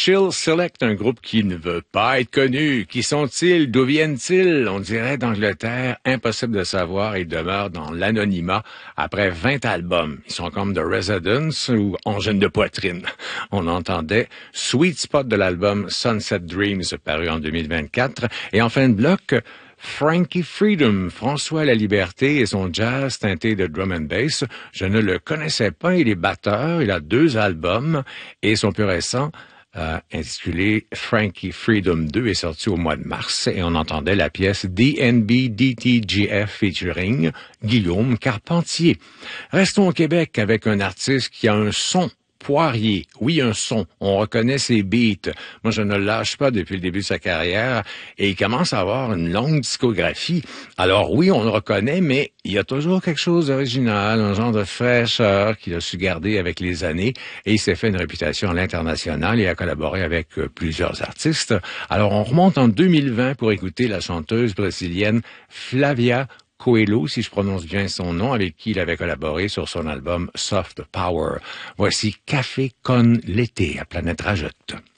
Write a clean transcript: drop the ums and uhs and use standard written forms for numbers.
Chill Select, un groupe qui ne veut pas être connu. Qui sont-ils? D'où viennent-ils? On dirait d'Angleterre. Impossible de savoir. Ils demeurent dans l'anonymat après 20 albums. Ils sont comme The Residents ou Engine de poitrine. On entendait Sweet Spot de l'album Sunset Dreams, paru en 2024. Et en fin de bloc, Frankie Freedom, François La Liberté et son jazz teinté de drum and bass. Je ne le connaissais pas, il est batteur, il a 2 albums et son plus récent, intitulé Frankie Freedom 2, est sorti au mois de mars et on entendait la pièce DNB DTGF featuring Guillaume Carpentier. Restons au Québec avec un artiste qui a un son Poirier, oui, un son. On reconnaît ses beats. Moi, je ne le lâche pas depuis le début de sa carrière et il commence à avoir une longue discographie. Alors oui, on le reconnaît, mais il y a toujours quelque chose d'original, un genre de fraîcheur qu'il a su garder avec les années et il s'est fait une réputation à l'international et a collaboré avec plusieurs artistes. Alors, on remonte en 2020 pour écouter la chanteuse brésilienne Flavia Coelho, si je prononce bien son nom, avec qui il avait collaboré sur son album Soft Power. Voici Café con l'été à Planète Rajoute.